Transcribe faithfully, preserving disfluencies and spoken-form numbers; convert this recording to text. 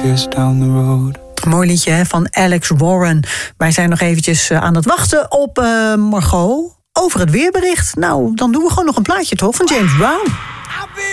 years down the road. Mooi liedje hè, van Alex Warren. Wij zijn nog eventjes aan het wachten op uh, Margot over het weerbericht. Nou, dan doen we gewoon nog een plaatje toch van James Brown.